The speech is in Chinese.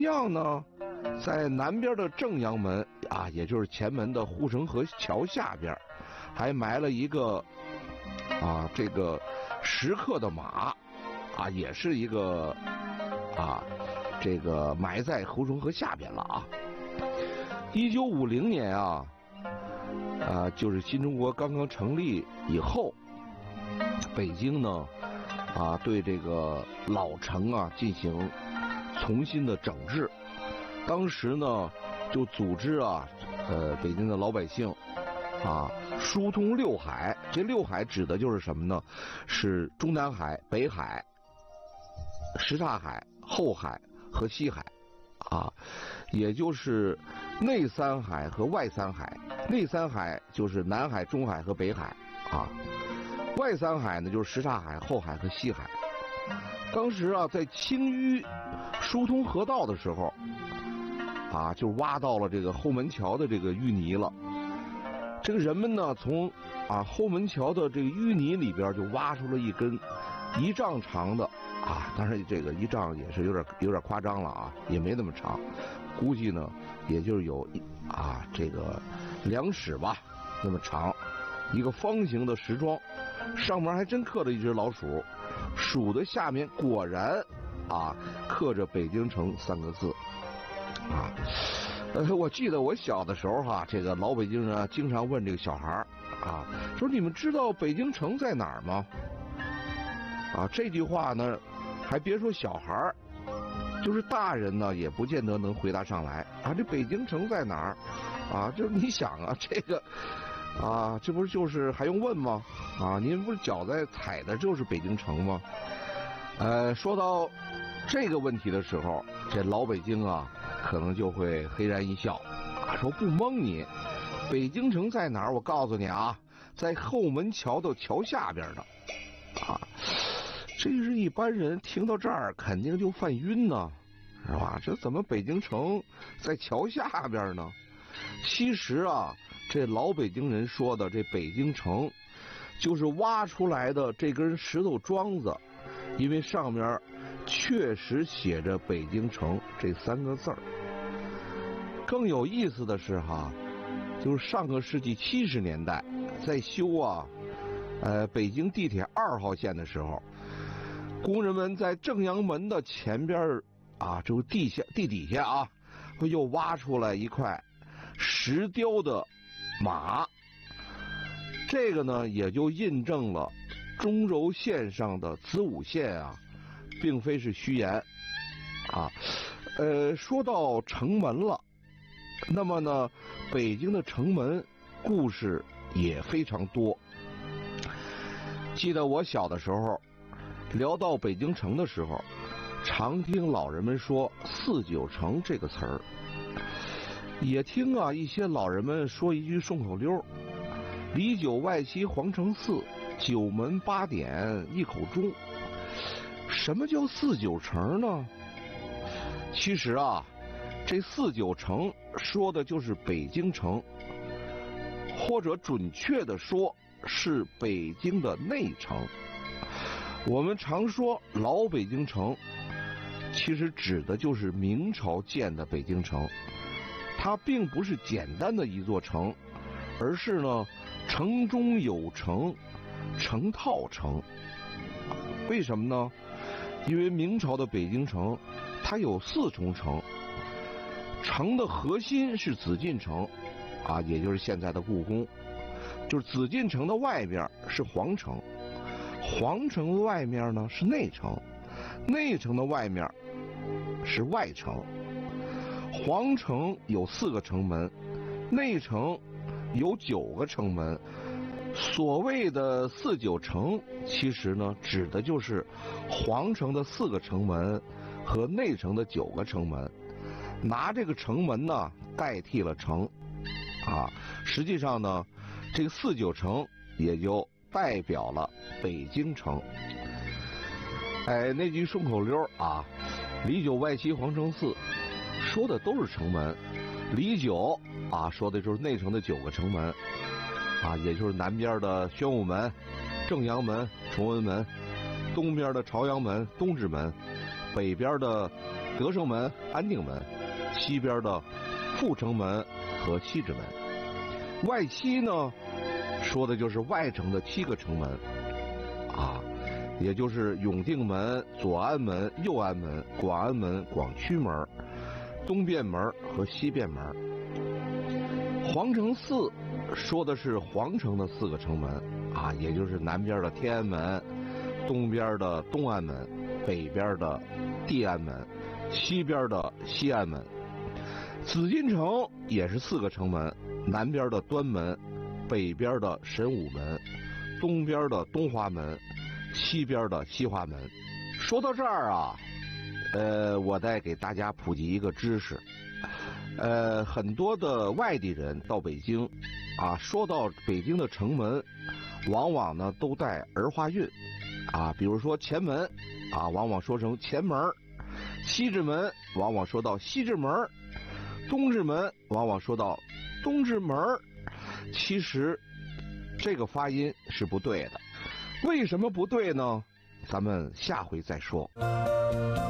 样呢，在南边的正阳门啊，也就是前门的护城河桥下边，还埋了一个这个石刻的马啊，也是一个这个埋在护城河下边了啊。1950年就是新中国刚刚成立以后，北京呢对这个老城进行重新的整治。当时呢就组织北京的老百姓疏通六海。这六海指的就是什么呢？是中南海、北海、什刹海、后海和西海也就是内三海和外三海。内三海就是南海、中海和北海外三海呢就是什刹海、后海和西海。当时在清淤疏通河道的时候就挖到了这个后门桥的这个淤泥了。这个人们呢从后门桥的这个淤泥里边就挖出了一根1丈长的当然这个1丈也是有点夸张了也没那么长，估计呢也就是有这个2尺吧那么长，一个方形的石桩，上面还真刻了一只老鼠，鼠的下面果然刻着北京城3个字我记得我小的时候这个老北京人经常问这个小孩说你们知道北京城在哪儿吗？这句话呢还别说小孩，就是大人呢也不见得能回答上来这北京城在哪儿就是你想这个这不是就是还用问吗？您不是脚在踩的就是北京城吗？说到这个问题的时候，这老北京可能就会黑然一笑说不蒙你，北京城在哪儿？我告诉你在后门桥的桥下边的这是一般人听到这儿肯定就犯晕呢，是吧？这怎么北京城在桥下边呢？其实这老北京人说的这北京城就是挖出来的这根石头桩子，因为上面确实写着北京城这3个字儿。更有意思的是就是上个世纪70年代在修北京地铁2号线的时候，工人们在正阳门的前边这个地底下又挖出来一块石雕的马。这个呢也就印证了中轴线上的子午线并非是虚言说到城门了，那么呢北京的城门故事也非常多。记得我小的时候聊到北京城的时候，常听老人们说49城这个词儿，也听一些老人们说一句顺口溜：里9外7皇城4，九门8点一口钟。什么叫49城呢？其实这49城说的就是北京城，或者准确的说是北京的内城。我们常说老北京城，其实指的就是明朝建的北京城。它并不是简单的一座城，而是呢城中有城，成套城。为什么呢？因为明朝的北京城它有4重城，城的核心是紫禁城也就是现在的故宫，就是紫禁城的外边是皇城，皇城的外面呢是内城，内城的外面是外城。皇城有4个城门，内城有9个城门。所谓的49城，其实呢指的就是皇城的4个城门和内城的9个城门，拿这个城门呢代替了城实际上呢这个49城也就代表了北京城。那句顺口溜里9外7皇城4，说的都是城门。里9说的就是内城的9个城门也就是南边的宣武门、正阳门、崇文门，东边的朝阳门、东直门， 北边的德胜门、安定门，西边的阜成门和西直门。外七呢，说的就是外城的7个城门，也就是永定门、左安门、右安门、广安门、广渠门、东便门和西便门。皇城4说的是皇城的4个城门，也就是南边的天安门、东边的东安门、北边的地安门、西边的西安门。紫禁城也是4个城门，南边的端门，北边的神武门，东边的东华门，西边的西华门。说到这儿我再给大家普及一个知识。很多的外地人到北京，说到北京的城门，往往呢都带儿化韵，比如说前门，往往说成前门；西直门往往说到西直门；东直门往往说到东直门。其实这个发音是不对的，为什么不对呢？咱们下回再说。